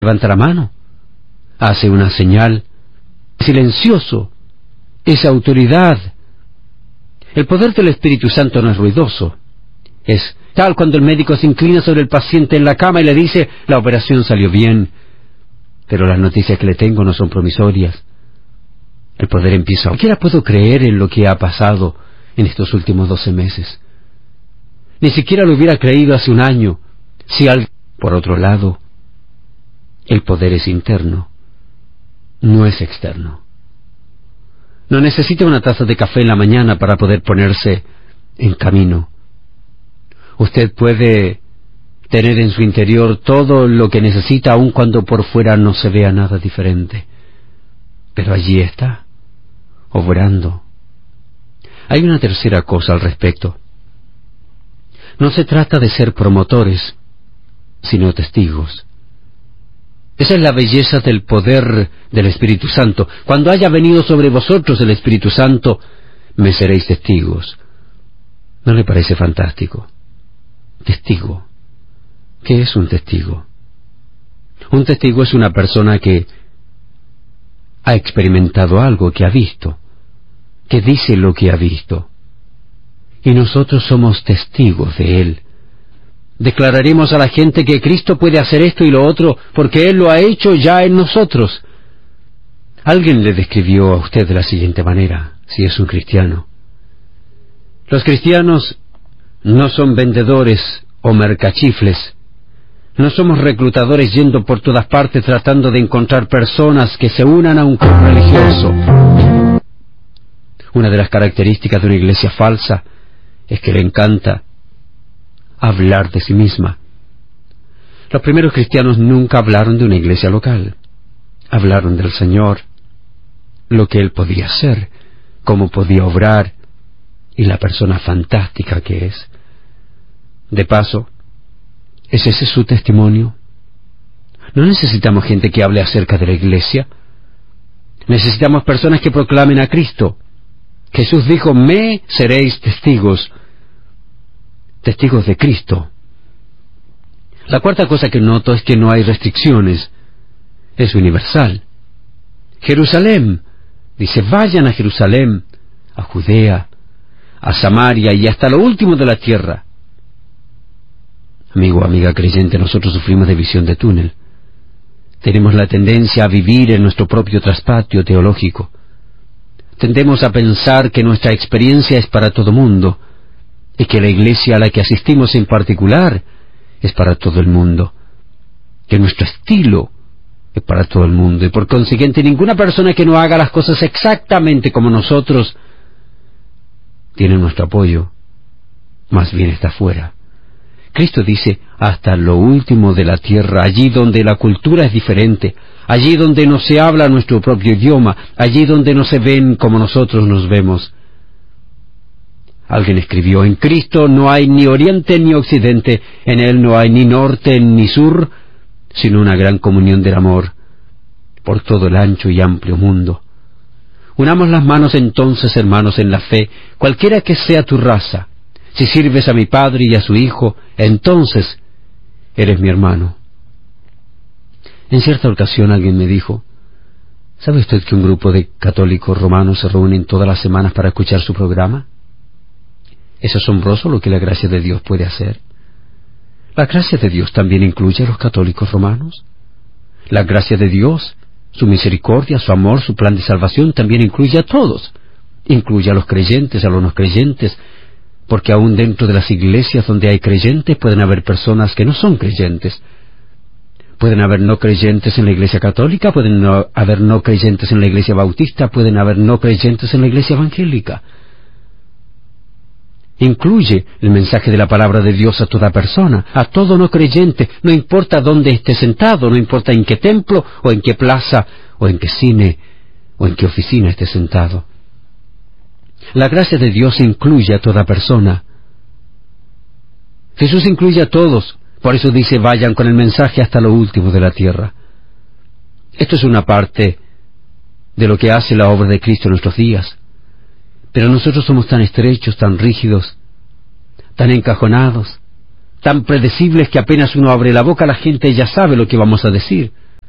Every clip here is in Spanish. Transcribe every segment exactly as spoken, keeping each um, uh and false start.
levanta la mano, hace una señal, silencioso, es autoridad. El poder del Espíritu Santo no es ruidoso, es tal cuando el médico se inclina sobre el paciente en la cama y le dice: la operación salió bien, pero las noticias que le tengo no son promisorias. El poder empieza. Ni siquiera puedo creer en lo que ha pasado en estos últimos doce meses. Ni siquiera lo hubiera creído hace un año, si al... Por otro lado, el poder es interno, no es externo. No necesita una taza de café en la mañana para poder ponerse en camino. Usted puede tener en su interior todo lo que necesita, aun cuando por fuera no se vea nada diferente. Pero allí está, obrando. Hay una tercera cosa al respecto. No se trata de ser promotores, sino testigos. Esa es la belleza del poder del Espíritu Santo. Cuando haya venido sobre vosotros el Espíritu Santo, me seréis testigos. ¿No le parece fantástico? Testigo. ¿Qué es un testigo? Un testigo es una persona que ha experimentado algo, que ha visto, que dice lo que ha visto. Y nosotros somos testigos de él. Declararemos a la gente que Cristo puede hacer esto y lo otro, porque Él lo ha hecho ya en nosotros. Alguien le describió a usted de la siguiente manera, si es un cristiano: los cristianos no son vendedores o mercachifles, no somos reclutadores yendo por todas partes tratando de encontrar personas que se unan a un club religioso. Una de las características de una iglesia falsa es que le encanta hablar de sí misma. Los primeros cristianos nunca hablaron de una iglesia local. Hablaron del Señor, lo que Él podía hacer, cómo podía obrar y la persona fantástica que es. De paso, ¿es ese su testimonio? No necesitamos gente que hable acerca de la iglesia. Necesitamos personas que proclamen a Cristo. Jesús dijo: me seréis testigos. Testigos de Cristo. La cuarta cosa que noto es que no hay restricciones. Es universal. Jerusalén. Dice: vayan a Jerusalén, a Judea, a Samaria y hasta lo último de la tierra. Amigo o amiga creyente, nosotros sufrimos de visión de túnel. Tenemos la tendencia a vivir en nuestro propio traspatio teológico. Tendemos a pensar que nuestra experiencia es para todo mundo, y que la iglesia a la que asistimos en particular es para todo el mundo, que nuestro estilo es para todo el mundo, y por consiguiente ninguna persona que no haga las cosas exactamente como nosotros tiene nuestro apoyo, más bien está fuera. Cristo dice: hasta lo último de la tierra, allí donde la cultura es diferente, allí donde no se habla nuestro propio idioma, allí donde no se ven como nosotros nos vemos. Alguien escribió: en Cristo no hay ni oriente ni occidente, en Él no hay ni norte ni sur, sino una gran comunión del amor por todo el ancho y amplio mundo. Unamos las manos entonces, hermanos, en la fe, cualquiera que sea tu raza. Si sirves a mi Padre y a su Hijo, entonces eres mi hermano. En cierta ocasión alguien me dijo: ¿sabe usted que un grupo de católicos romanos se reúnen todas las semanas para escuchar su programa? Es asombroso lo que la gracia de Dios puede hacer. La gracia de Dios también incluye a los católicos romanos. La gracia de Dios, su misericordia, su amor, su plan de salvación también incluye a todos. Incluye a los creyentes, a los no creyentes, porque aún dentro de las iglesias donde hay creyentes pueden haber personas que no son creyentes. Pueden haber no creyentes en la iglesia católica, pueden no, haber no creyentes en la iglesia bautista, pueden haber no creyentes en la iglesia evangélica. Incluye el mensaje de la palabra de Dios a toda persona, a todo no creyente, no importa dónde esté sentado, no importa en qué templo, o en qué plaza, o en qué cine, o en qué oficina esté sentado. La gracia de Dios incluye a toda persona. Jesús incluye a todos, por eso dice: vayan con el mensaje hasta lo último de la tierra. Esto es una parte de lo que hace la obra de Cristo en nuestros días. Pero nosotros somos tan estrechos, tan rígidos, tan encajonados, tan predecibles que apenas uno abre la boca la gente ya sabe lo que vamos a decir.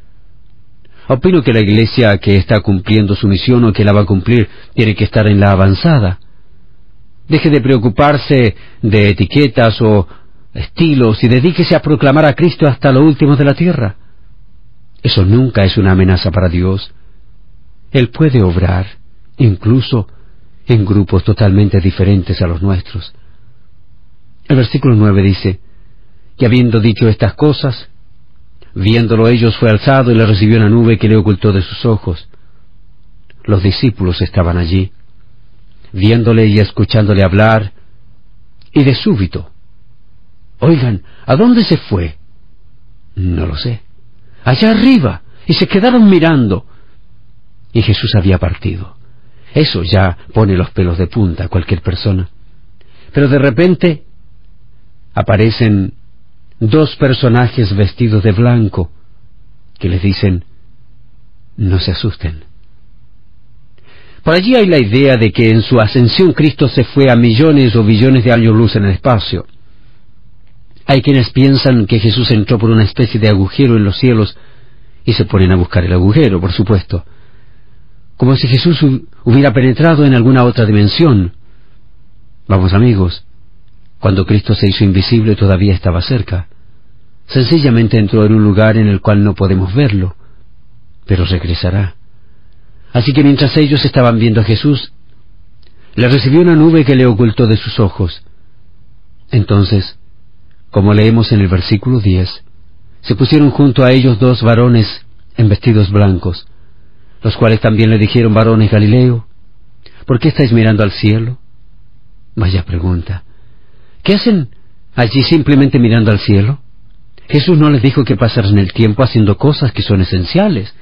Opino que la iglesia que está cumpliendo su misión o que la va a cumplir tiene que estar en la avanzada. Deje de preocuparse de etiquetas o estilos y dedíquese a proclamar a Cristo hasta lo último de la tierra. Eso nunca es una amenaza para Dios. Él puede obrar, incluso en grupos totalmente diferentes a los nuestros. El versículo nueve dice, y habiendo dicho estas cosas, viéndolo ellos fue alzado y le recibió una nube que le ocultó de sus ojos. Los discípulos estaban allí, viéndole y escuchándole hablar, y de súbito, oigan, ¿a dónde se fue? No lo sé. Allá arriba, y se quedaron mirando. Y Jesús había partido. Eso ya pone los pelos de punta a cualquier persona. Pero de repente aparecen dos personajes vestidos de blanco que les dicen, no se asusten. Por allí hay la idea de que en su ascensión Cristo se fue a millones o billones de años luz en el espacio. Hay quienes piensan que Jesús entró por una especie de agujero en los cielos y se ponen a buscar el agujero, por supuesto, como si Jesús hubiera penetrado en alguna otra dimensión. Vamos, amigos, cuando Cristo se hizo invisible todavía estaba cerca. Sencillamente entró en un lugar en el cual no podemos verlo, pero regresará. Así que mientras ellos estaban viendo a Jesús, le recibió una nube que le ocultó de sus ojos. Entonces, como leemos en el versículo diez, se pusieron junto a ellos dos varones en vestidos blancos, los cuales también le dijeron, varones Galileo, ¿por qué estáis mirando al cielo? Vaya pregunta. ¿Qué hacen allí simplemente mirando al cielo? Jesús no les dijo que pasaran el tiempo haciendo cosas que son esenciales.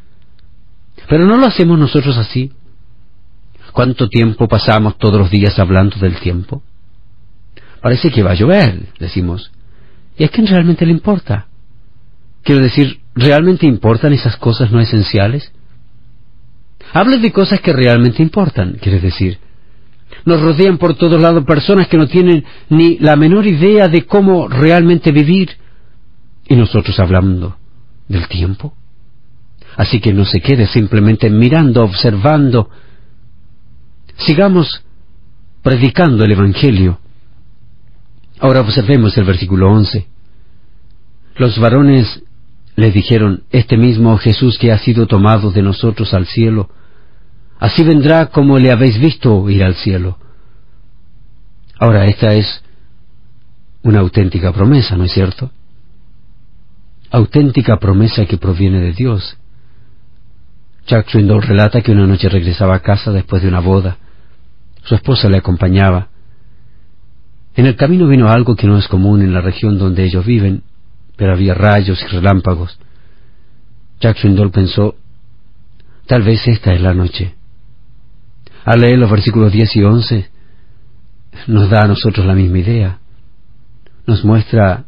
Pero no lo hacemos nosotros así. ¿Cuánto tiempo pasamos todos los días hablando del tiempo? Parece que va a llover, decimos. ¿Y a quién realmente le importa? Quiero decir, ¿realmente importan esas cosas no esenciales? Hable de cosas que realmente importan, quiere decir. Nos rodean por todos lados personas que no tienen ni la menor idea de cómo realmente vivir. Y nosotros hablando del tiempo. Así que no se quede simplemente mirando, observando. Sigamos predicando el Evangelio. Ahora observemos el versículo once. Los varones le dijeron, este mismo Jesús que ha sido tomado de nosotros al cielo, así vendrá como le habéis visto ir al cielo. Ahora, esta es una auténtica promesa, ¿no es cierto? Auténtica promesa que proviene de Dios. Chuck Swindoll relata que una noche regresaba a casa después de una boda. Su esposa le acompañaba. En el camino vino algo que no es común en la región donde ellos viven, pero había rayos y relámpagos. Chuck Swindoll pensó, tal vez esta es la noche. Al leer los versículos diez y once, nos da a nosotros la misma idea. Nos muestra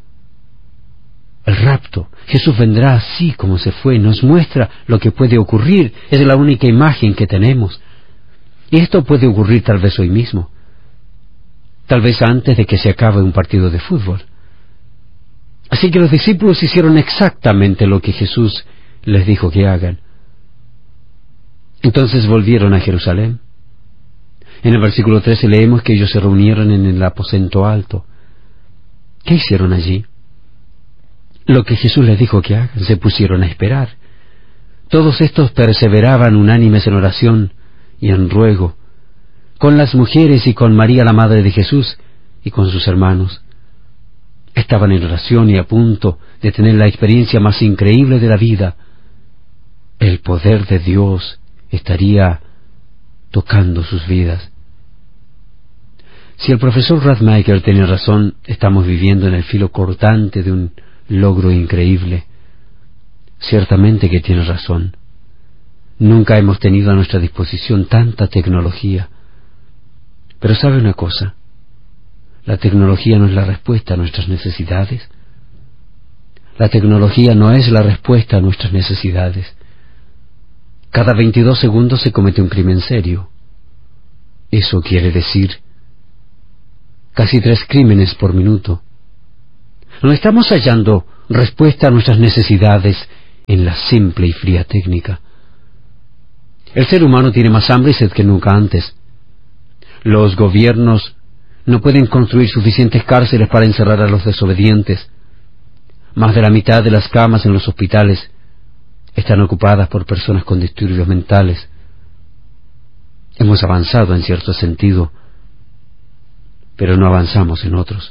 el rapto. Jesús vendrá así como se fue, nos muestra lo que puede ocurrir. Es la única imagen que tenemos. Y esto puede ocurrir tal vez hoy mismo. Tal vez antes de que se acabe un partido de fútbol. Así que los discípulos hicieron exactamente lo que Jesús les dijo que hagan. Entonces volvieron a Jerusalén. En el versículo trece leemos que ellos se reunieron en el aposento alto. ¿Qué hicieron allí? Lo que Jesús les dijo que hagan, se pusieron a esperar. Todos estos perseveraban unánimes en oración y en ruego, con las mujeres y con María la madre de Jesús y con sus hermanos. Estaban en oración y a punto de tener la experiencia más increíble de la vida. El poder de Dios estaría tocando sus vidas. Si el profesor Radmacher tiene razón, estamos viviendo en el filo cortante de un logro increíble. Ciertamente que tiene razón. Nunca hemos tenido a nuestra disposición tanta tecnología. Pero ¿sabe una cosa? La tecnología no es la respuesta a nuestras necesidades. La tecnología no es la respuesta a nuestras necesidades. Cada veintidós segundos se comete un crimen serio. Eso quiere decir casi tres crímenes por minuto. No estamos hallando respuesta a nuestras necesidades en la simple y fría técnica. El ser humano tiene más hambre y sed que nunca antes. Los gobiernos no pueden construir suficientes cárceles para encerrar a los desobedientes. Más de la mitad de las camas en los hospitales están ocupadas por personas con disturbios mentales. Hemos avanzado en cierto sentido, pero no avanzamos en otros.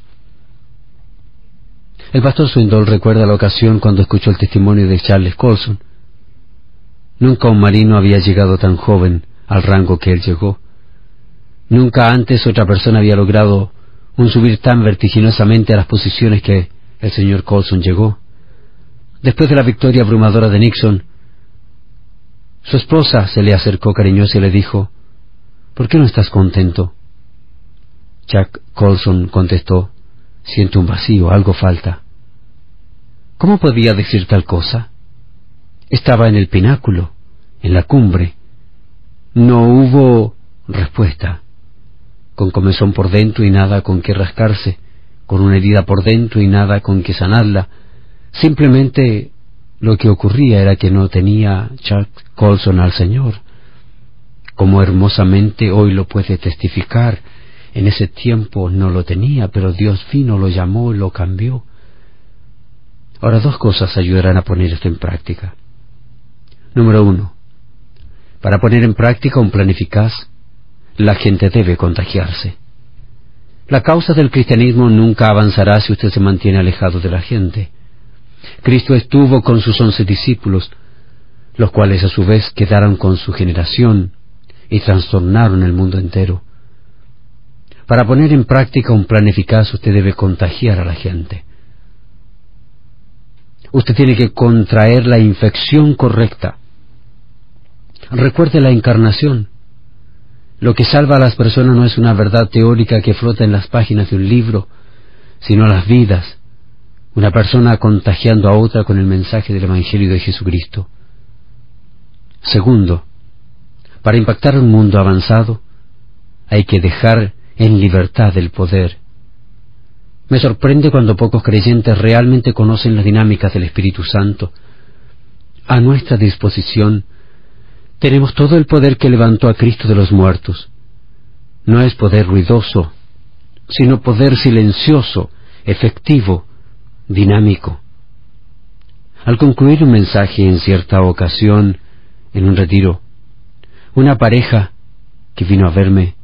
El pastor Swindoll recuerda la ocasión cuando escuchó el testimonio de Charles Colson. Nunca un marino había llegado tan joven al rango que él llegó. Nunca antes otra persona había logrado un subir tan vertiginosamente a las posiciones que el señor Colson llegó. Después de la victoria abrumadora de Nixon, su esposa se le acercó cariñosa y le dijo: ¿por qué no estás contento? Jack Colson contestó: siento un vacío, algo falta. ¿Cómo podía decir tal cosa? Estaba en el pináculo, en la cumbre. No hubo respuesta. Con comezón por dentro y nada con que rascarse, con una herida por dentro y nada con que sanarla. Simplemente lo que ocurría era que no tenía Chuck Colson al Señor. Como hermosamente hoy lo puede testificar, en ese tiempo no lo tenía, pero Dios vino, lo llamó y lo cambió. Ahora, dos cosas ayudarán a poner esto en práctica. Número uno, para poner en práctica un plan eficaz, la gente debe contagiarse. La causa del cristianismo nunca avanzará si usted se mantiene alejado de la gente. Cristo estuvo con sus once discípulos, los cuales a su vez quedaron con su generación y trastornaron el mundo entero. Para poner en práctica un plan eficaz, usted debe contagiar a la gente. Usted tiene que contraer la infección correcta. Recuerde la encarnación. Lo que salva a las personas no es una verdad teórica que flota en las páginas de un libro, sino las vidas. Una persona contagiando a otra con el mensaje del Evangelio de Jesucristo. Segundo, para impactar un mundo avanzado, hay que dejar en libertad el poder. Me sorprende cuando pocos creyentes realmente conocen las dinámicas del Espíritu Santo. A nuestra disposición tenemos todo el poder que levantó a Cristo de los muertos. No es poder ruidoso, sino poder silencioso, efectivo, dinámico. Al concluir un mensaje en cierta ocasión, en un retiro, una pareja que vino a verme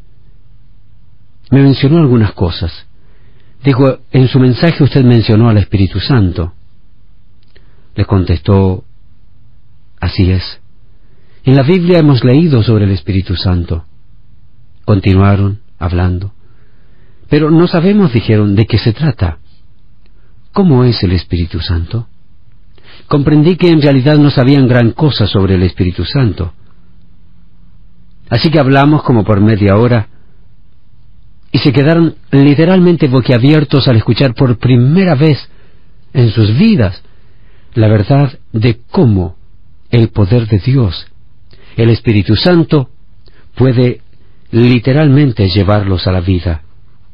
me mencionó algunas cosas. Dijo: en su mensaje usted mencionó al Espíritu Santo. Le contestó: así es. En la Biblia hemos leído sobre el Espíritu Santo. Continuaron hablando. Pero no sabemos, dijeron, de qué se trata. ¿Cómo es el Espíritu Santo? Comprendí que en realidad no sabían gran cosa sobre el Espíritu Santo. Así que hablamos como por media hora, y se quedaron literalmente boquiabiertos al escuchar por primera vez en sus vidas la verdad de cómo el poder de Dios, el Espíritu Santo, puede literalmente llevarlos a la vida.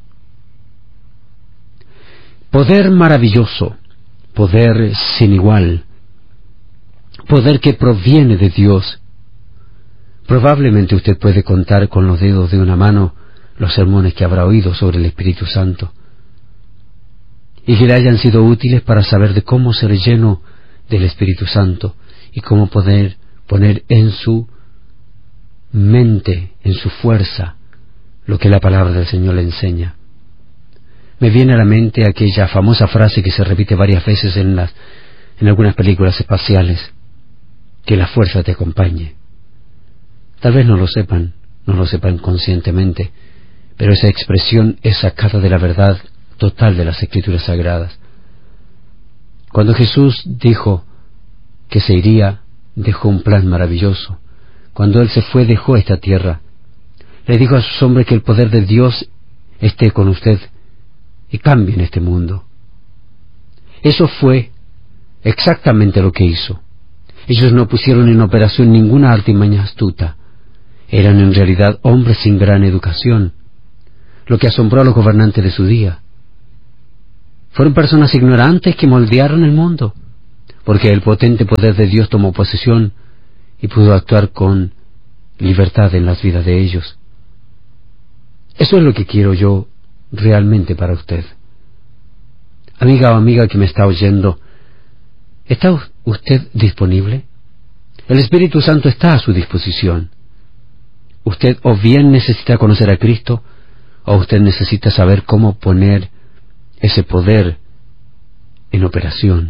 Poder maravilloso, poder sin igual, poder que proviene de Dios. Probablemente usted puede contar con los dedos de una mano los sermones que habrá oído sobre el Espíritu Santo, y que le hayan sido útiles para saber de cómo ser lleno del Espíritu Santo y cómo poder poner en su mente, en su fuerza, lo que la palabra del Señor le enseña. Me viene a la mente aquella famosa frase que se repite varias veces en las en algunas películas espaciales: que la fuerza te acompañe. Tal vez no lo sepan, no lo sepan conscientemente, pero esa expresión es sacada de la verdad total de las Escrituras Sagradas. Cuando Jesús dijo que se iría, dejó un plan maravilloso. Cuando Él se fue, dejó esta tierra. Le dijo a sus hombres que el poder de Dios esté con usted y cambie en este mundo. Eso fue exactamente lo que hizo. Ellos no pusieron en operación ninguna artimaña astuta. Eran en realidad hombres sin gran educación, lo que asombró a los gobernantes de su día. Fueron personas ignorantes que moldearon el mundo. porque el potente poder de Dios tomó posesión y pudo actuar con libertad en las vidas de ellos. Eso es lo que quiero yo realmente para usted. Amiga o amiga que me está oyendo, ¿está usted disponible? El Espíritu Santo está a su disposición. Usted o bien necesita conocer a Cristo, o usted necesita saber cómo poner ese poder en operación.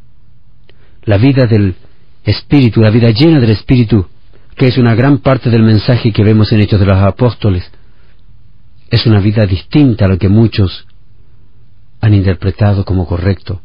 La vida del Espíritu, la vida llena del Espíritu, que es una gran parte del mensaje que vemos en Hechos de los Apóstoles, es una vida distinta a lo que muchos han interpretado como correcto.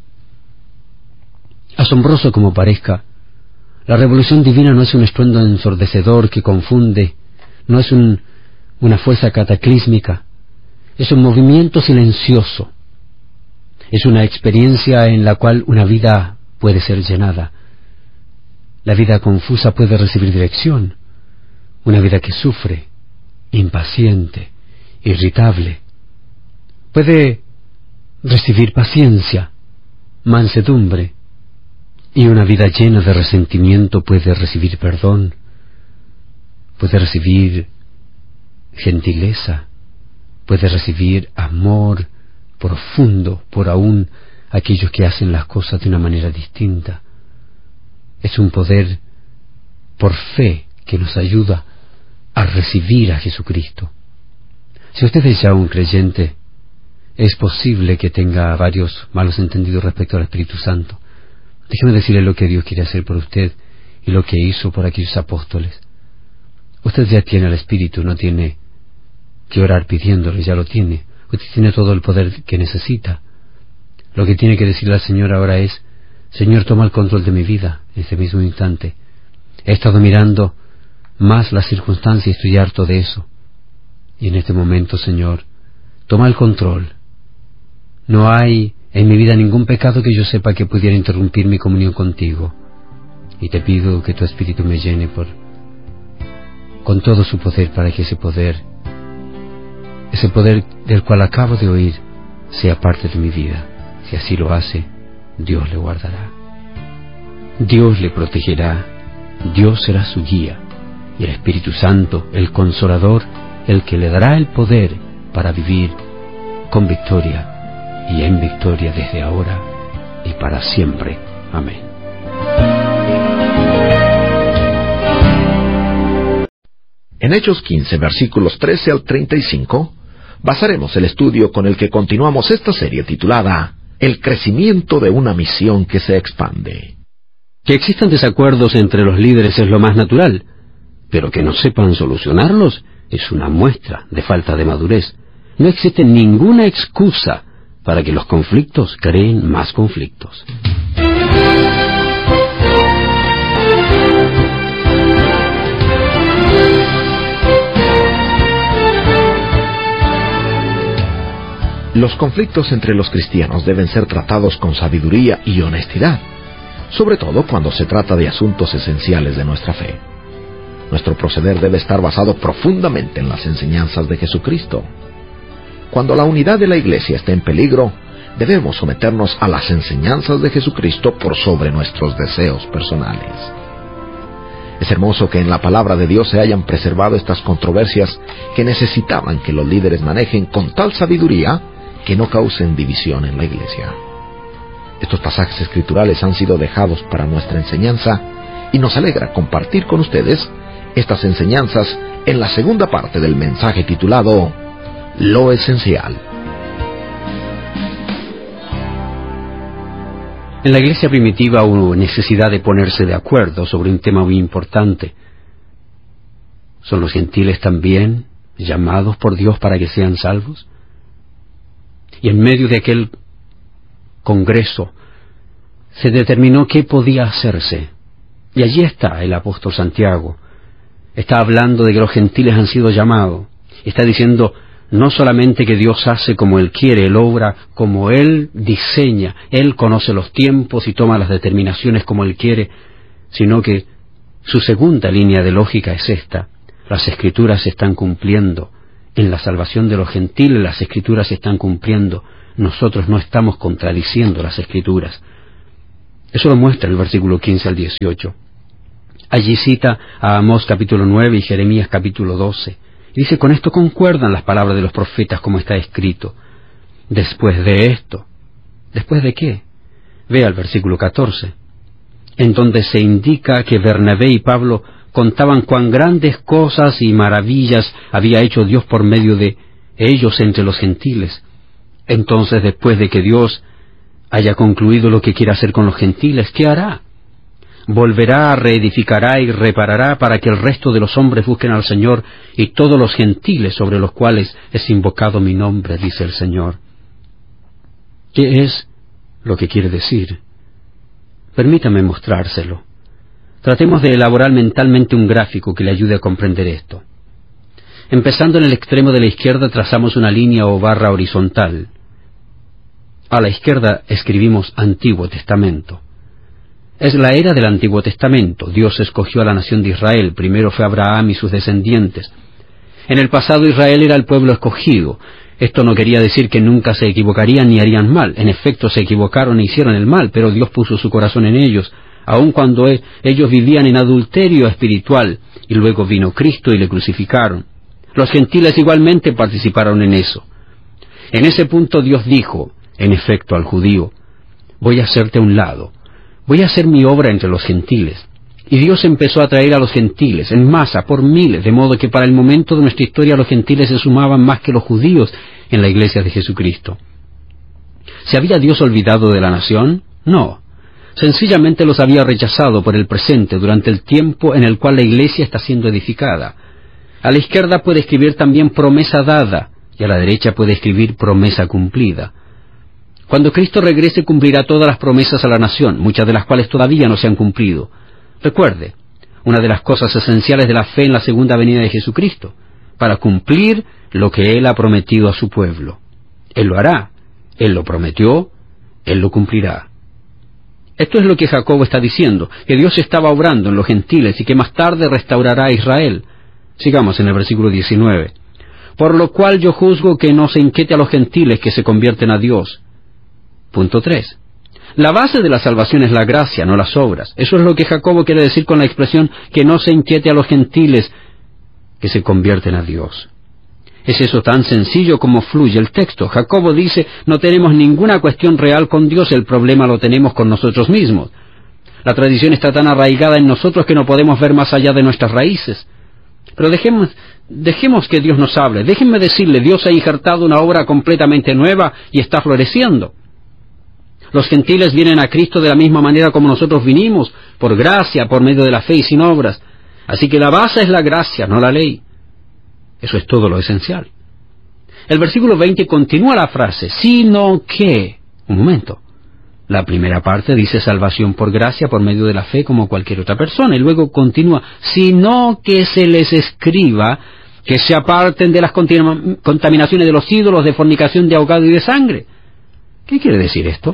Asombroso como parezca, la revolución divina no es un estruendo ensordecedor que confunde, no es un, una fuerza cataclísmica, es un movimiento silencioso, es una experiencia en la cual una vida puede ser llenada. La vida confusa puede recibir dirección, una vida que sufre, impaciente, irritable, puede recibir paciencia, mansedumbre, y una vida llena de resentimiento puede recibir perdón, puede recibir gentileza, puede recibir amor profundo por aún aquellos que hacen las cosas de una manera distinta. Es un poder por fe que nos ayuda a recibir a Jesucristo. Si usted es ya un creyente, es posible que tenga varios malos entendidos respecto al Espíritu Santo. Déjeme decirle lo que Dios quiere hacer por usted y lo que hizo por aquellos apóstoles. Usted ya tiene el Espíritu, no tiene que orar pidiéndole, ya lo tiene. Usted tiene todo el poder que necesita. Lo que tiene que decirle al Señor ahora es: Señor, toma el control de mi vida en este mismo instante. He estado mirando más las circunstancias y estoy harto de eso. Y en este momento, Señor, toma el control. No hay en mi vida ningún pecado que yo sepa que pudiera interrumpir mi comunión contigo. Y te pido que tu Espíritu me llene por con todo su poder, para que ese poder, ese poder del cual acabo de oír, sea parte de mi vida. Si así lo hace, Dios le guardará, Dios le protegerá, Dios será su guía, y el Espíritu Santo, el Consolador, el que le dará el poder para vivir con victoria y en victoria desde ahora y para siempre. Amén. En Hechos quince, versículos trece al treinta y cinco, basaremos el estudio con el que continuamos esta serie titulada El crecimiento de una misión que se expande. Que existan desacuerdos entre los líderes es lo más natural, pero que no sepan solucionarlos es una muestra de falta de madurez. No existe ninguna excusa para que los conflictos creen más conflictos. Los conflictos entre los cristianos deben ser tratados con sabiduría y honestidad, sobre todo cuando se trata de asuntos esenciales de nuestra fe. Nuestro proceder debe estar basado profundamente en las enseñanzas de Jesucristo. Cuando la unidad de la Iglesia está en peligro, debemos someternos a las enseñanzas de Jesucristo por sobre nuestros deseos personales. Es hermoso que en la palabra de Dios se hayan preservado estas controversias que necesitaban que los líderes manejen con tal sabiduría que no causen división en la Iglesia. Estos pasajes escriturales han sido dejados para nuestra enseñanza y nos alegra compartir con ustedes estas enseñanzas en la segunda parte del mensaje titulado Lo Esencial. En la iglesia primitiva hubo necesidad de ponerse de acuerdo sobre un tema muy importante. ¿Son los gentiles también llamados por Dios para que sean salvos? Y en medio de aquel congreso se determinó qué podía hacerse. Y allí está el apóstol Santiago. Está hablando de que los gentiles han sido llamados. Está diciendo no solamente que Dios hace como Él quiere, Él obra como Él diseña, Él conoce los tiempos y toma las determinaciones como Él quiere, sino que su segunda línea de lógica es esta: las Escrituras se están cumpliendo. En la salvación de los gentiles las Escrituras se están cumpliendo. Nosotros no estamos contradiciendo las Escrituras. Eso lo muestra el versículo quince al dieciocho. Allí cita a Amós capítulo nueve y Jeremías capítulo doce. Y dice, con esto concuerdan las palabras de los profetas como está escrito. Después de esto. ¿Después de qué? Vea el versículo catorce, en donde se indica que Bernabé y Pablo contaban cuán grandes cosas y maravillas había hecho Dios por medio de ellos entre los gentiles. Entonces, después de que Dios haya concluido lo que quiere hacer con los gentiles, ¿qué hará? Volverá, reedificará y reparará para que el resto de los hombres busquen al Señor y todos los gentiles sobre los cuales es invocado mi nombre, dice el Señor. ¿Qué es lo que quiere decir? Permítame mostrárselo. Tratemos de elaborar mentalmente un gráfico que le ayude a comprender esto. Empezando en el extremo de la izquierda, trazamos una línea o barra horizontal. A la izquierda escribimos Antiguo Testamento. Es la era del Antiguo Testamento. Dios escogió a la nación de Israel. Primero fue Abraham y sus descendientes. En el pasado Israel era el pueblo escogido. Esto no quería decir que nunca se equivocarían ni harían mal. En efecto, se equivocaron e hicieron el mal, pero Dios puso su corazón en ellos, aun cuando e- ellos vivían en adulterio espiritual, y luego vino Cristo y le crucificaron. Los gentiles igualmente participaron en eso. En ese punto Dios dijo, en efecto, al judío, voy a hacerte a un lado, voy a hacer mi obra entre los gentiles. Y Dios empezó a traer a los gentiles, en masa, por miles, de modo que para el momento de nuestra historia los gentiles se sumaban más que los judíos en la iglesia de Jesucristo. ¿Se había Dios olvidado de la nación? No. Sencillamente los había rechazado por el presente durante el tiempo en el cual la iglesia está siendo edificada. A la izquierda puede escribir también promesa dada, y a la derecha puede escribir promesa cumplida. Cuando Cristo regrese cumplirá todas las promesas a la nación, muchas de las cuales todavía no se han cumplido. Recuerde, una de las cosas esenciales de la fe en la segunda venida de Jesucristo, para cumplir lo que Él ha prometido a su pueblo. Él lo hará, Él lo prometió, Él lo cumplirá. Esto es lo que Jacobo está diciendo, que Dios estaba obrando en los gentiles y que más tarde restaurará a Israel. Sigamos en el versículo diecinueve. Por lo cual yo juzgo que no se inquiete a los gentiles que se convierten a Dios. Punto tres. La base de la salvación es la gracia, no las obras. Eso es lo que Jacobo quiere decir con la expresión que no se inquiete a los gentiles que se convierten a Dios. Es eso tan sencillo como fluye el texto. Jacobo dice, no tenemos ninguna cuestión real con Dios, el problema lo tenemos con nosotros mismos. La tradición está tan arraigada en nosotros que no podemos ver más allá de nuestras raíces. Pero dejemos, dejemos que Dios nos hable. Déjenme decirle, Dios ha injertado una obra completamente nueva y está floreciendo. Los gentiles vienen a Cristo de la misma manera como nosotros vinimos, por gracia, por medio de la fe y sin obras. Así que la base es la gracia, no la ley. Eso es todo lo esencial. El versículo veinte continúa la frase, sino que... Un momento. La primera parte dice salvación por gracia, por medio de la fe, como cualquier otra persona. Y luego continúa, sino que se les escriba que se aparten de las contaminaciones de los ídolos, de fornicación, de ahogado y de sangre. ¿Qué quiere decir esto?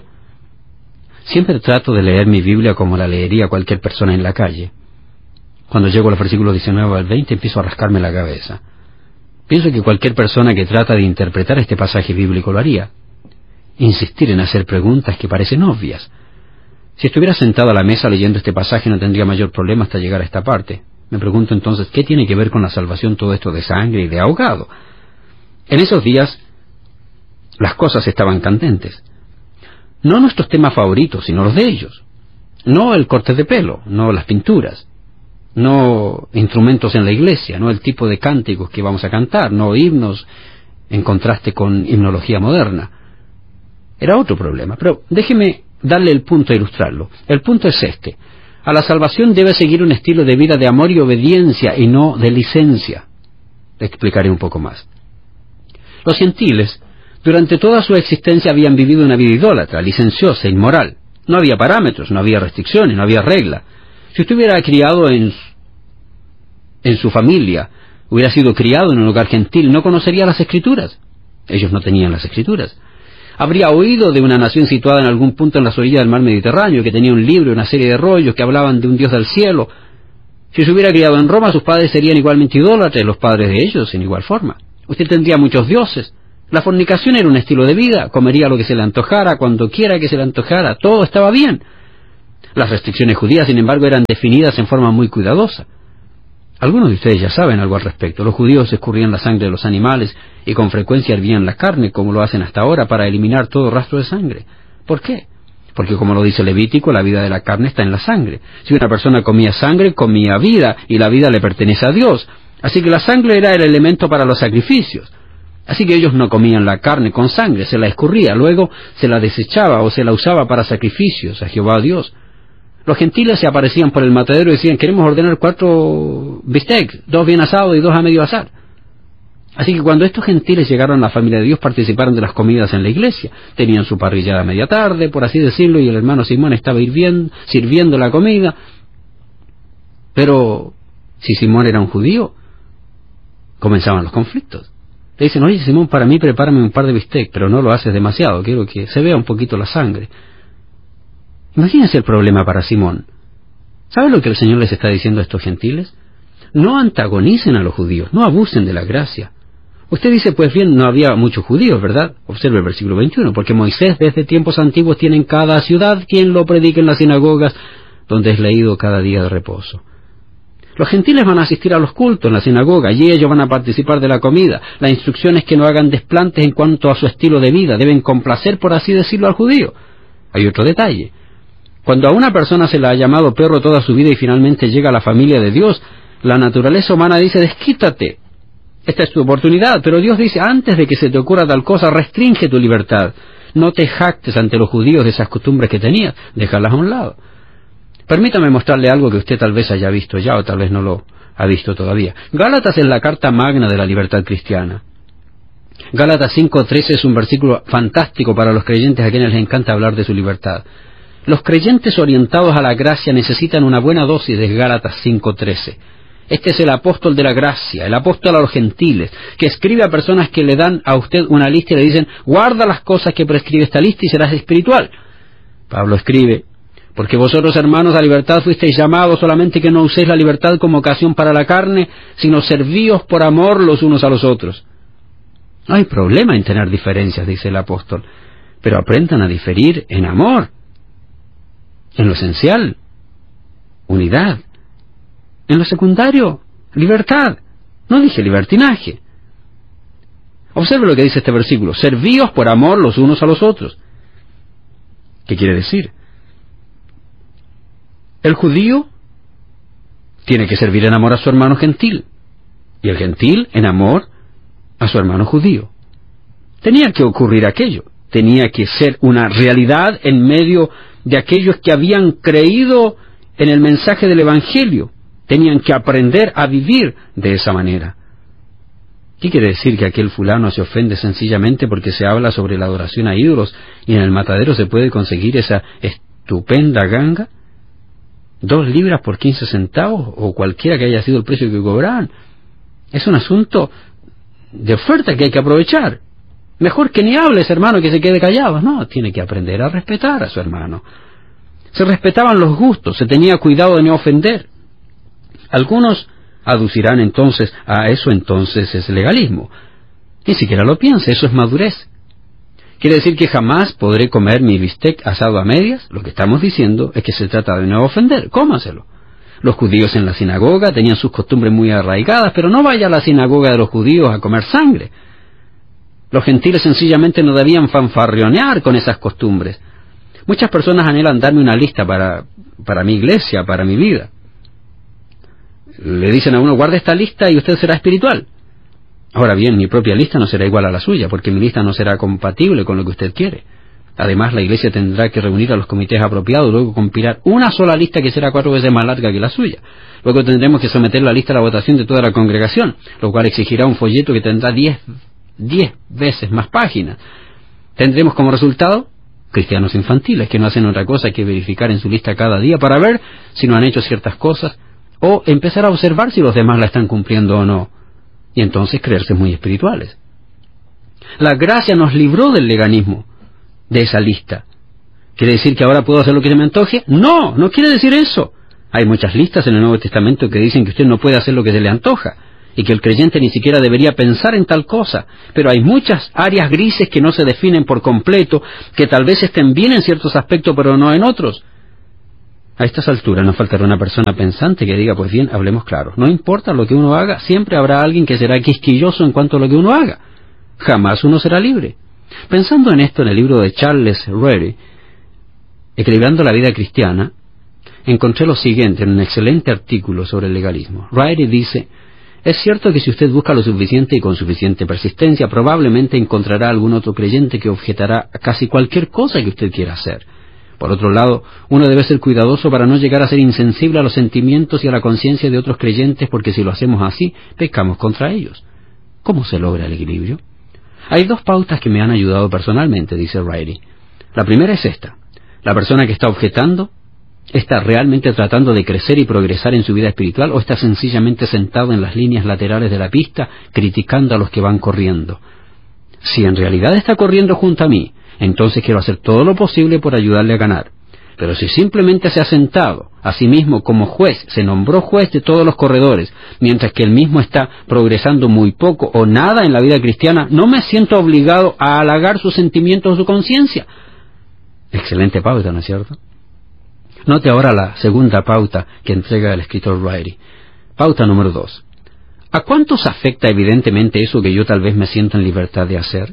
Siempre trato de leer mi Biblia como la leería cualquier persona en la calle. Cuando llego al versículo diecinueve al veinte empiezo a rascarme la cabeza. Pienso que cualquier persona que trata de interpretar este pasaje bíblico lo haría. Insistir en hacer preguntas que parecen obvias. Si estuviera sentado a la mesa leyendo este pasaje no tendría mayor problema hasta llegar a esta parte. Me pregunto entonces, ¿qué tiene que ver con la salvación todo esto de sangre y de ahogado? En esos días, las cosas estaban candentes. No nuestros temas favoritos, sino los de ellos. No el corte de pelo, no las pinturas, no instrumentos en la iglesia, no el tipo de cánticos que vamos a cantar, no himnos en contraste con himnología moderna. Era otro problema, pero déjeme darle el punto a ilustrarlo. El punto es este. A la salvación debe seguir un estilo de vida de amor y obediencia y no de licencia. Le explicaré un poco más. Los gentiles durante toda su existencia habían vivido una vida idólatra, licenciosa, inmoral. No había parámetros, no había restricciones, no había regla. Si usted hubiera criado en, en su familia, hubiera sido criado en un hogar gentil, no conocería las Escrituras. Ellos no tenían las Escrituras. Habría oído de una nación situada en algún punto en las orillas del mar Mediterráneo, que tenía un libro y una serie de rollos que hablaban de un Dios del cielo. Si se hubiera criado en Roma, sus padres serían igualmente idólatras, los padres de ellos en igual forma. Usted tendría muchos dioses. La fornicación era un estilo de vida, comería lo que se le antojara, cuando quiera que se le antojara, todo estaba bien. Las restricciones judías, sin embargo, eran definidas en forma muy cuidadosa. Algunos de ustedes ya saben algo al respecto. Los judíos escurrían la sangre de los animales y con frecuencia hervían la carne, como lo hacen hasta ahora, para eliminar todo rastro de sangre. ¿Por qué? Porque, como lo dice Levítico, la vida de la carne está en la sangre. Si una persona comía sangre, comía vida, y la vida le pertenece a Dios. Así que la sangre era el elemento para los sacrificios. Así que ellos no comían la carne con sangre, se la escurría, luego se la desechaba o se la usaba para sacrificios a Jehová Dios. Los gentiles se aparecían por el matadero y decían: queremos ordenar cuatro bistecs, dos bien asados y dos a medio asar. Así que cuando estos gentiles llegaron a la familia de Dios, participaron de las comidas en la iglesia. Tenían su parrillada a media tarde, por así decirlo, y el hermano Simón estaba hirviendo, sirviendo la comida. Pero si Simón era un judío, comenzaban los conflictos. Le dicen: oye, Simón, para mí prepárame un par de bistecs, pero no lo haces demasiado, quiero que se vea un poquito la sangre. Imagínense el problema para Simón. ¿Sabe lo que el Señor les está diciendo a estos gentiles? No antagonicen a los judíos, no abusen de la gracia. Usted dice: pues bien, no había muchos judíos, ¿verdad? Observe el versículo veintiuno, porque Moisés desde tiempos antiguos tiene en cada ciudad quien lo predique en las sinagogas, donde es leído cada día de reposo. Los gentiles van a asistir a los cultos en la sinagoga, y ellos van a participar de la comida. La instrucción es que no hagan desplantes en cuanto a su estilo de vida, deben complacer, por así decirlo, al judío. Hay otro detalle. Cuando a una persona se la ha llamado perro toda su vida y finalmente llega a la familia de Dios, la naturaleza humana dice: desquítate, esta es tu oportunidad. Pero Dios dice: antes de que se te ocurra tal cosa, restringe tu libertad. No te jactes ante los judíos de esas costumbres que tenías, déjalas a un lado. Permítame mostrarle algo que usted tal vez haya visto ya o tal vez no lo ha visto todavía. Gálatas es la carta magna de la libertad cristiana. Gálatas cinco trece es un versículo fantástico para los creyentes a quienes les encanta hablar de su libertad. Los creyentes orientados a la gracia necesitan una buena dosis de Gálatas cinco trece. Este es el apóstol de la gracia, el apóstol a los gentiles, que escribe a personas que le dan a usted una lista y le dicen: guarda las cosas que prescribe esta lista y serás espiritual. Pablo escribe: porque vosotros, hermanos, a libertad fuisteis llamados, solamente que no uséis la libertad como ocasión para la carne, sino servíos por amor los unos a los otros. No hay problema en tener diferencias, dice el apóstol, pero aprendan a diferir en amor. En lo esencial, unidad. En lo secundario, libertad. No dije libertinaje. Observe lo que dice este versículo: servíos por amor los unos a los otros. ¿Qué quiere decir? El judío tiene que servir en amor a su hermano gentil, y el gentil en amor a su hermano judío. Tenía que ocurrir aquello, tenía que ser una realidad en medio de aquellos que habían creído en el mensaje del Evangelio. Tenían que aprender a vivir de esa manera. ¿Qué quiere decir? ¿Que aquel fulano se ofende sencillamente porque se habla sobre la adoración a ídolos y en el matadero se puede conseguir esa estupenda ganga? ¿Dos libras por quince centavos? O cualquiera que haya sido el precio que cobraban. Es un asunto de oferta que hay que aprovechar. Mejor que ni hables, hermano, que se quede callado. No, tiene que aprender a respetar a su hermano. Se respetaban los gustos, se tenía cuidado de no ofender. Algunos aducirán entonces a eso, entonces es legalismo. Ni siquiera lo piense, eso es madurez. ¿Quiere decir que jamás podré comer mi bistec asado a medias? Lo que estamos diciendo es que se trata de no ofender, cómaselo. Los judíos en la sinagoga tenían sus costumbres muy arraigadas, pero no vaya a la sinagoga de los judíos a comer sangre. Los gentiles sencillamente no debían fanfarronear con esas costumbres. Muchas personas anhelan darme una lista para, para mi iglesia, para mi vida. Le dicen a uno: guarde esta lista y usted será espiritual. Ahora bien, mi propia lista no será igual a la suya, porque mi lista no será compatible con lo que usted quiere. Además, la iglesia tendrá que reunir a los comités apropiados, luego compilar una sola lista que será cuatro veces más larga que la suya. Luego tendremos que someter la lista a la votación de toda la congregación, lo cual exigirá un folleto que tendrá diez, diez veces más páginas. Tendremos como resultado cristianos infantiles, que no hacen otra cosa que verificar en su lista cada día para ver si no han hecho ciertas cosas, o empezar a observar si los demás la están cumpliendo o no, y entonces creerse muy espirituales. La gracia nos libró del legalismo, de esa lista. ¿Quiere decir que ahora puedo hacer lo que se me antoje? No, no quiere decir eso. Hay muchas listas en el Nuevo Testamento que dicen que usted no puede hacer lo que se le antoja, y que el creyente ni siquiera debería pensar en tal cosa. Pero hay muchas áreas grises que no se definen por completo, que tal vez estén bien en ciertos aspectos, pero no en otros. A estas alturas nos faltará una persona pensante que diga, pues bien, hablemos claro. No importa lo que uno haga, siempre habrá alguien que será quisquilloso en cuanto a lo que uno haga. Jamás uno será libre. Pensando en esto en el libro de Charles Rowley, Equilibrando la vida cristiana, encontré lo siguiente en un excelente artículo sobre el legalismo. Rowley dice: es cierto que si usted busca lo suficiente y con suficiente persistencia, probablemente encontrará algún otro creyente que objetará a casi cualquier cosa que usted quiera hacer. Por otro lado, uno debe ser cuidadoso para no llegar a ser insensible a los sentimientos y a la conciencia de otros creyentes, porque si lo hacemos así, pecamos contra ellos. ¿Cómo se logra el equilibrio? Hay dos pautas que me han ayudado personalmente, dice Rowley. La primera es esta: la persona que está objetando, ¿está realmente tratando de crecer y progresar en su vida espiritual o está sencillamente sentado en las líneas laterales de la pista criticando a los que van corriendo? Si en realidad está corriendo junto a mí, entonces quiero hacer todo lo posible por ayudarle a ganar. Pero si simplemente se ha sentado a sí mismo como juez, se nombró juez de todos los corredores, mientras que él mismo está progresando muy poco o nada en la vida cristiana, no me siento obligado a halagar sus sentimientos o su conciencia. Excelente pauta, ¿no es cierto? Note ahora la segunda pauta que entrega el escritor Rowley. Pauta número dos. ¿A cuántos afecta evidentemente eso que yo tal vez me siento en libertad de hacer?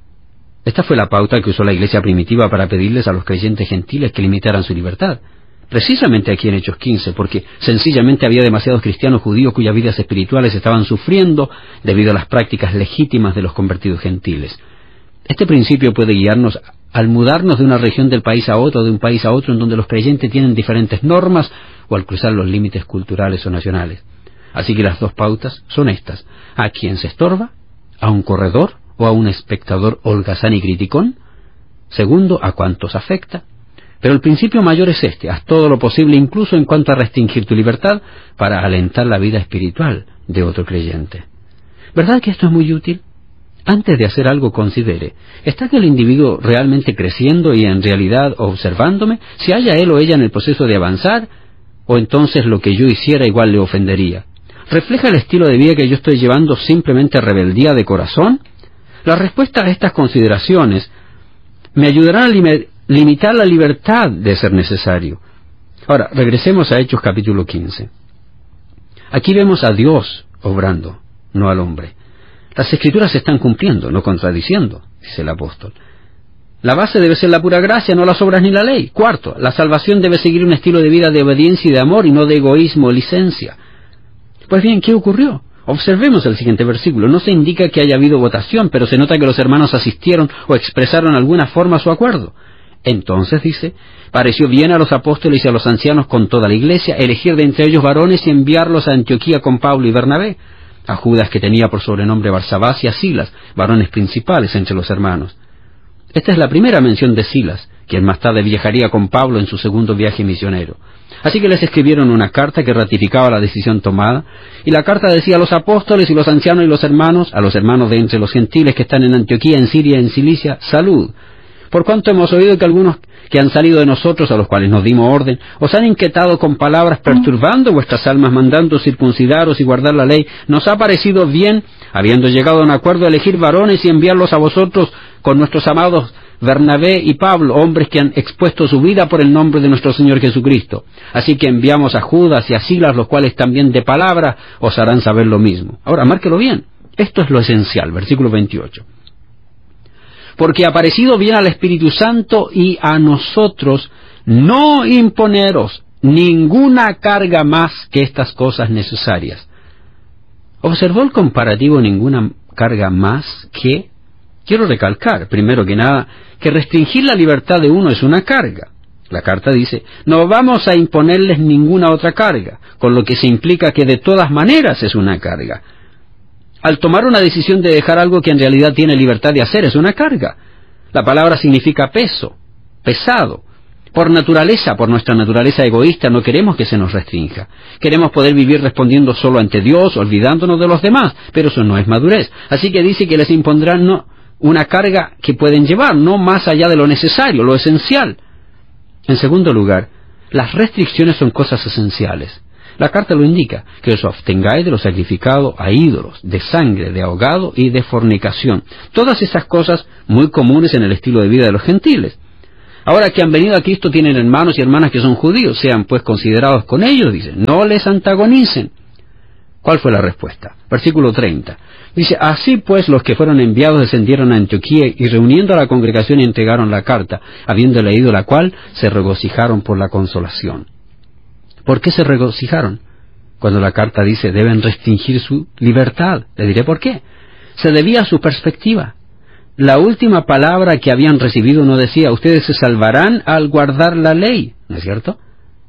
Esta fue la pauta que usó la iglesia primitiva para pedirles a los creyentes gentiles que limitaran su libertad. Precisamente aquí en Hechos quince, porque sencillamente había demasiados cristianos judíos cuyas vidas espirituales estaban sufriendo debido a las prácticas legítimas de los convertidos gentiles. Este principio puede guiarnos al mudarnos de una región del país a otro, de un país a otro, en donde los creyentes tienen diferentes normas, o al cruzar los límites culturales o nacionales. Así que las dos pautas son estas: ¿a quién se estorba? ¿A un corredor o a un espectador holgazán y criticón? Segundo, ¿a cuántos afecta? Pero el principio mayor es este: haz todo lo posible, incluso en cuanto a restringir tu libertad, para alentar la vida espiritual de otro creyente. ¿Verdad que esto es muy útil? Antes de hacer algo, considere: ¿está el individuo realmente creciendo y en realidad observándome? Si haya él o ella en el proceso de avanzar, o entonces lo que yo hiciera igual le ofendería. ¿Refleja el estilo de vida que yo estoy llevando simplemente rebeldía de corazón? La respuesta a estas consideraciones me ayudarán a lim- limitar la libertad de ser necesario. Ahora, regresemos a Hechos capítulo quince. Aquí vemos a Dios obrando, no al hombre. Las Escrituras se están cumpliendo, no contradiciendo, dice el apóstol. La base debe ser la pura gracia, no las obras ni la ley. Cuarto, la salvación debe seguir un estilo de vida de obediencia y de amor y no de egoísmo o licencia. Pues bien, ¿qué ocurrió? Observemos el siguiente versículo. No se indica que haya habido votación, pero se nota que los hermanos asistieron o expresaron de alguna forma su acuerdo. Entonces, dice, pareció bien a los apóstoles y a los ancianos con toda la iglesia elegir de entre ellos varones y enviarlos a Antioquía con Pablo y Bernabé, a Judas, que tenía por sobrenombre Barsabás, y a Silas, varones principales entre los hermanos. Esta es la primera mención de Silas, quien más tarde viajaría con Pablo en su segundo viaje misionero. Así que les escribieron una carta que ratificaba la decisión tomada, y la carta decía a los apóstoles y los ancianos y los hermanos, a los hermanos de entre los gentiles que están en Antioquía, en Siria y en Cilicia, salud. Por cuanto hemos oído que algunos que han salido de nosotros, a los cuales nos dimos orden, os han inquietado con palabras perturbando vuestras almas, mandando circuncidaros y guardar la ley, nos ha parecido bien, habiendo llegado a un acuerdo, elegir varones y enviarlos a vosotros con nuestros amados Bernabé y Pablo, hombres que han expuesto su vida por el nombre de nuestro Señor Jesucristo. Así que enviamos a Judas y a Silas, los cuales también de palabra os harán saber lo mismo. Ahora, márquelo bien. Esto es lo esencial, versículo veintiocho. Porque ha parecido bien al Espíritu Santo y a nosotros no imponeros ninguna carga más que estas cosas necesarias. ¿Observó el comparativo ninguna carga más que? Quiero recalcar, primero que nada, que restringir la libertad de uno es una carga. La carta dice, no vamos a imponerles ninguna otra carga, con lo que se implica que de todas maneras es una carga. Al tomar una decisión de dejar algo que en realidad tiene libertad de hacer, es una carga. La palabra significa peso, pesado. Por naturaleza, por nuestra naturaleza egoísta, no queremos que se nos restrinja. Queremos poder vivir respondiendo solo ante Dios, olvidándonos de los demás, pero eso no es madurez. Así que dice que les impondrán no, una carga que pueden llevar, no más allá de lo necesario, lo esencial. En segundo lugar, las restricciones son cosas esenciales. La carta lo indica, que os abstengáis de lo sacrificado a ídolos, de sangre, de ahogado y de fornicación. Todas esas cosas muy comunes en el estilo de vida de los gentiles. Ahora que han venido a Cristo tienen hermanos y hermanas que son judíos, sean pues considerados con ellos, dice, no les antagonicen. ¿Cuál fue la respuesta? Versículo treinta. Dice, así pues los que fueron enviados descendieron a Antioquía y reuniendo a la congregación entregaron la carta, habiendo leído la cual, se regocijaron por la consolación. ¿Por qué se regocijaron? Cuando la carta dice, deben restringir su libertad. Le diré por qué. Se debía a su perspectiva. La última palabra que habían recibido no decía, ustedes se salvarán al guardar la ley, ¿no es cierto?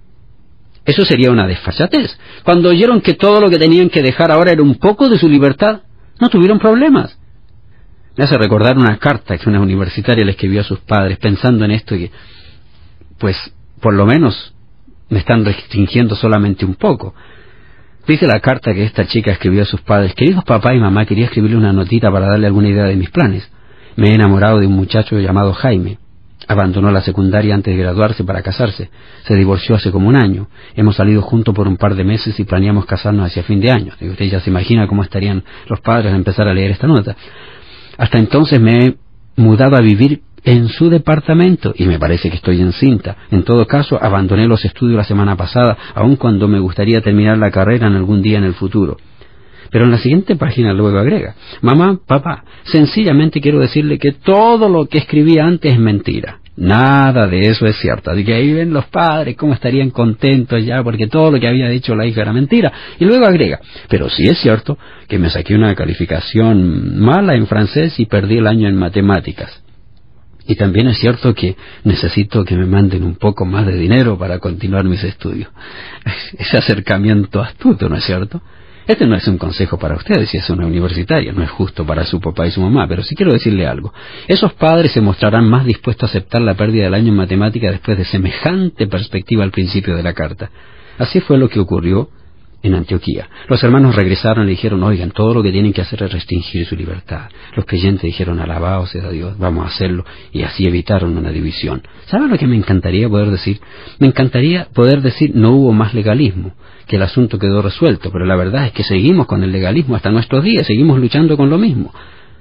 Eso sería una desfachatez. Cuando oyeron que todo lo que tenían que dejar ahora era un poco de su libertad, no tuvieron problemas. Me hace recordar una carta que una universitaria le escribió a sus padres, pensando en esto, y pues, por lo menos, me están restringiendo solamente un poco. Dice la carta que esta chica escribió a sus padres, queridos papá y mamá, quería escribirle una notita para darle alguna idea de mis planes. Me he enamorado de un muchacho llamado Jaime. Abandonó la secundaria antes de graduarse para casarse. Se divorció hace como un año. Hemos salido juntos por un par de meses y planeamos casarnos hacia fin de año. Y usted ya se imagina cómo estarían los padres al empezar a leer esta nota. Hasta entonces me he mudado a vivir en su departamento y me parece que estoy encinta. En todo caso, abandoné los estudios la semana pasada, aun cuando me gustaría terminar la carrera en algún día en el futuro. Pero en la siguiente página luego agrega, mamá, papá, sencillamente quiero decirle que todo lo que escribí antes es mentira. Nada de eso es cierto. Así que ahí ven los padres cómo estarían contentos ya, porque todo lo que había dicho la hija era mentira. Y luego agrega, pero sí es cierto que me saqué una calificación mala en francés y perdí el año en matemáticas. Y también es cierto que necesito que me manden un poco más de dinero para continuar mis estudios. Ese acercamiento astuto, ¿no es cierto? Este no es un consejo para ustedes si es una universitaria, no es justo para su papá y su mamá, pero sí quiero decirle algo. Esos padres se mostrarán más dispuestos a aceptar la pérdida del año en matemática después de semejante perspectiva al principio de la carta. Así fue lo que ocurrió en Antioquía. Los hermanos regresaron y le dijeron, oigan, todo lo que tienen que hacer es restringir su libertad. Los creyentes dijeron, alabado sea Dios, vamos a hacerlo, y así evitaron una división. ¿Saben lo que me encantaría poder decir? Me encantaría poder decir, no hubo más legalismo, que el asunto quedó resuelto, pero la verdad es que seguimos con el legalismo hasta nuestros días, seguimos luchando con lo mismo.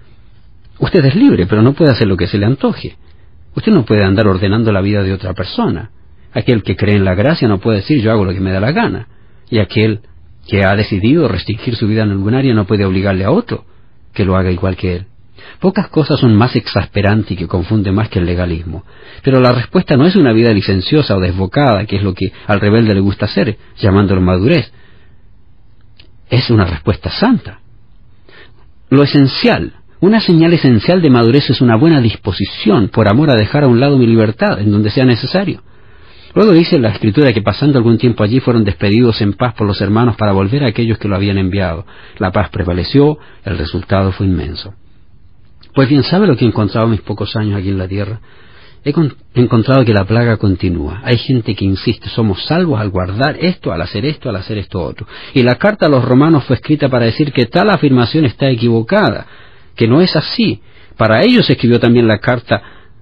Usted es libre, pero no puede hacer lo que se le antoje. Usted no puede andar ordenando la vida de otra persona. Aquel que cree en la gracia no puede decir, yo hago lo que me da la gana. Y aquel que ha decidido restringir su vida en algún área no puede obligarle a otro que lo haga igual que él. Pocas cosas son más exasperantes y que confunden más que el legalismo. Pero la respuesta no es una vida licenciosa o desbocada, que es lo que al rebelde le gusta hacer, llamándolo madurez. Es una respuesta santa. Lo esencial, una señal esencial de madurez es una buena disposición por amor a dejar a un lado mi libertad en donde sea necesario. Luego dice la Escritura que pasando algún tiempo allí fueron despedidos en paz por los hermanos para volver a aquellos que lo habían enviado. La paz prevaleció, el resultado fue inmenso. Pues bien, ¿sabe lo que he encontrado en mis pocos años aquí en la tierra? He con- encontrado que la plaga continúa. Hay gente que insiste, somos salvos al guardar esto, al hacer esto, al hacer esto otro. Y la carta a los romanos fue escrita para decir que tal afirmación está equivocada, que no es así. Para ellos se escribió también la carta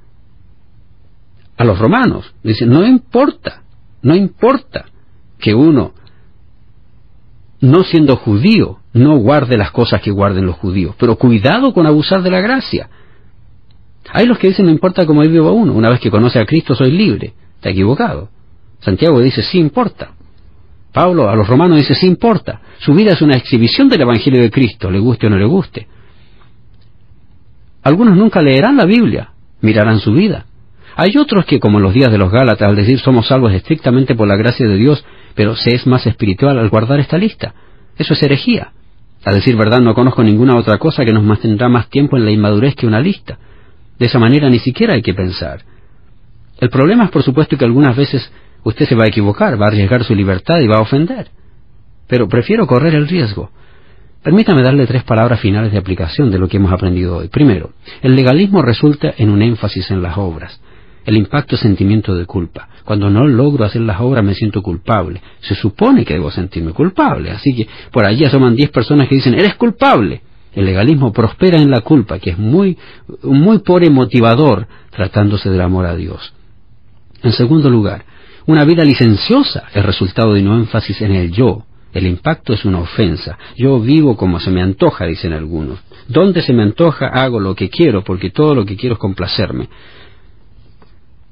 a los romanos. Dicen, no importa, no importa que uno, no siendo judío, no guarde las cosas que guarden los judíos, pero cuidado con abusar de la gracia. Hay los que dicen, no importa cómo viva uno, una vez que conoce a Cristo soy libre. Está equivocado. Santiago dice, sí importa. Pablo a los romanos dice, sí importa. Su vida es una exhibición del Evangelio de Cristo, le guste o no le guste. Algunos nunca leerán la Biblia, mirarán su vida. Hay otros que, como en los días de los Gálatas, al decir somos salvos estrictamente por la gracia de Dios, pero se es más espiritual al guardar esta lista. Eso es herejía. A decir verdad, no conozco ninguna otra cosa que nos mantendrá más tiempo en la inmadurez que una lista. De esa manera ni siquiera hay que pensar. El problema es, por supuesto, que algunas veces usted se va a equivocar, va a arriesgar su libertad y va a ofender. Pero prefiero correr el riesgo. Permítame darle tres palabras finales de aplicación de lo que hemos aprendido hoy. Primero, el legalismo resulta en un énfasis en las obras. El impacto es sentimiento de culpa. Cuando no logro hacer las obras me siento culpable. Se supone que debo sentirme culpable. Así que por allí asoman diez personas que dicen, eres culpable. El legalismo prospera en la culpa, que es muy, muy pobre motivador tratándose del amor a Dios. En segundo lugar, una vida licenciosa es resultado de un énfasis en el yo. El impacto es una ofensa. Yo vivo como se me antoja, dicen algunos. Donde se me antoja hago lo que quiero, porque todo lo que quiero es complacerme.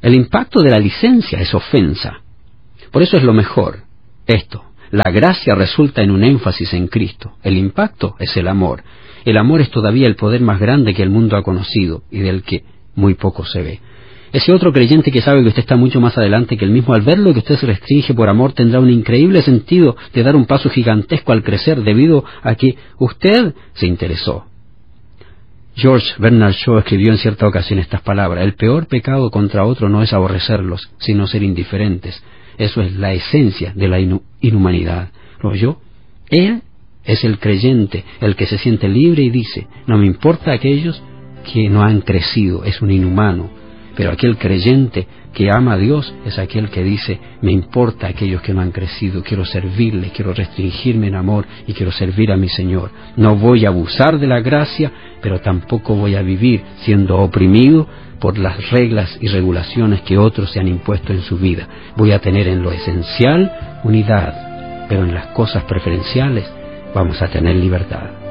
El impacto de la licencia es ofensa. Por eso es lo mejor, esto. La gracia resulta en un énfasis en Cristo. El impacto es el amor. El amor es todavía el poder más grande que el mundo ha conocido y del que muy poco se ve. Ese otro creyente que sabe que usted está mucho más adelante que él mismo, al ver lo que usted se restringe por amor, tendrá un increíble sentido de dar un paso gigantesco al crecer debido a que usted se interesó. George Bernard Shaw escribió en cierta ocasión estas palabras: el peor pecado contra otro no es aborrecerlos, sino ser indiferentes. Eso es la esencia de la inhumanidad. ¿Lo oyó? Él es el creyente, el que se siente libre y dice, no me importa aquellos que no han crecido, es un inhumano. Pero aquel creyente que ama a Dios es aquel que dice, me importa aquellos que no han crecido, quiero servirles, quiero restringirme en amor y quiero servir a mi Señor. No voy a abusar de la gracia, pero tampoco voy a vivir siendo oprimido por las reglas y regulaciones que otros se han impuesto en su vida. Voy a tener en lo esencial unidad, pero en las cosas preferenciales vamos a tener libertad.